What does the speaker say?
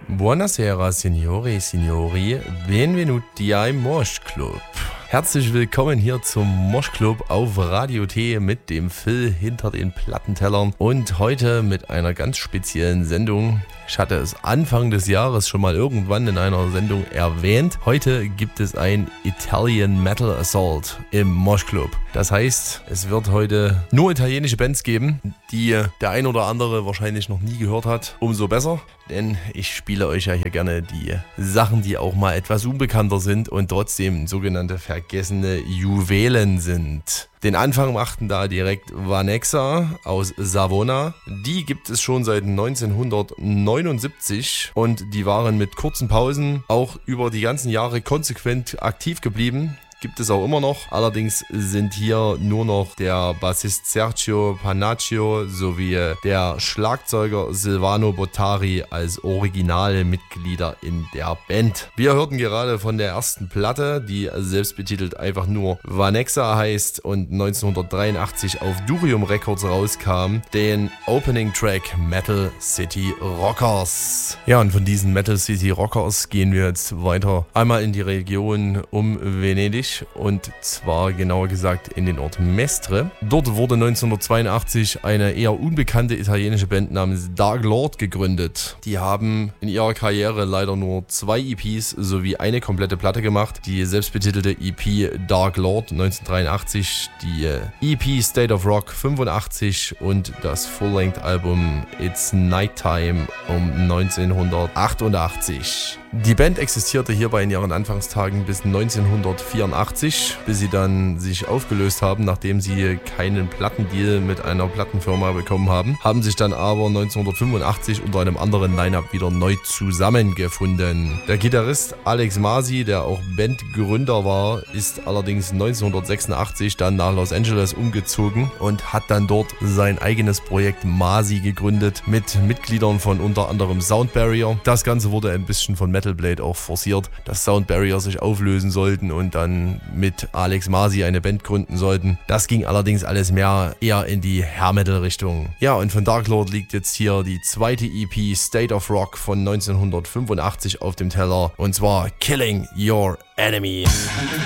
Buonasera, Signore, Signori, benvenuti ai Mosh Club. Herzlich willkommen hier zum Mosh Club auf Radio T mit dem Phil hinter den Plattentellern und heute mit einer ganz speziellen Sendung. Ich hatte es Anfang des Jahres schon mal irgendwann in einer Sendung erwähnt. Heute gibt es ein Italian Metal Assault im Mosh Club. Das heißt, es wird heute nur italienische Bands geben, die der ein oder andere wahrscheinlich noch nie gehört hat. Umso besser, denn ich spiele euch ja hier gerne die Sachen, die auch mal etwas unbekannter sind und trotzdem sogenannte vergessene Juwelen sind. Den Anfang machten da direkt Vanexa aus Savona. Die gibt es schon seit 1979 und die waren mit kurzen Pausen auch über die ganzen Jahre konsequent aktiv geblieben. Gibt es auch immer noch. Allerdings sind hier nur noch der Bassist Sergio Panaccio sowie der Schlagzeuger Silvano Bottari als originale Mitglieder in der Band. Wir hörten gerade von der ersten Platte, die selbstbetitelt einfach nur Vanexa heißt und 1983 auf Durium Records rauskam, den Opening Track Metal City Rockers. Ja, und von diesen Metal City Rockers gehen wir jetzt weiter einmal in die Region um Venedig. Und zwar genauer gesagt in den Ort Mestre. Dort wurde 1982 eine eher unbekannte italienische Band namens Dark Lord gegründet. Die haben in ihrer Karriere leider nur 2 EPs sowie eine komplette Platte gemacht. Die selbstbetitelte EP Dark Lord 1983, die EP State of Rock 85 und das Full-Length-Album It's Nighttime um 1988. Die Band existierte hierbei in ihren Anfangstagen bis 1984, bis sie dann sich aufgelöst haben, nachdem sie keinen Plattendeal mit einer Plattenfirma bekommen haben, haben sich dann aber 1985 unter einem anderen Line-Up wieder neu zusammengefunden. Der Gitarrist Alex Masi, der auch Bandgründer war, ist allerdings 1986 dann nach Los Angeles umgezogen und hat dann dort sein eigenes Projekt Masi gegründet mit Mitgliedern von unter anderem Sound Barrier. Das Ganze wurde ein bisschen von Metal Blade auch forciert, dass Sound Barrier sich auflösen sollten und dann mit Alex Masi eine Band gründen sollten. Das ging allerdings alles mehr eher in die Hair Metal Richtung. Ja, und von Dark Lord liegt jetzt hier die zweite EP State of Rock von 1985 auf dem Teller und zwar Killing Your Enemy.